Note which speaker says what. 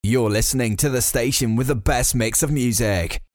Speaker 1: You're listening to the station with the best mix of music.